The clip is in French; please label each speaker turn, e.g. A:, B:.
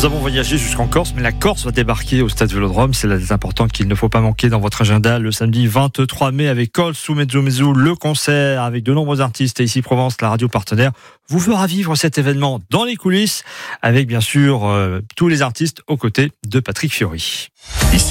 A: Nous avons voyagé jusqu'en Corse, mais la Corse va débarquer au Stade Vélodrome. C'est la date importante qu'il ne faut pas manquer dans votre agenda. Le samedi 23 mai avec Col Sous Mezzo Mezzo, le concert avec de nombreux artistes. Et ici Provence, la radio partenaire, vous fera vivre cet événement dans les coulisses avec bien sûr tous les artistes aux côtés de Patrick Fiori.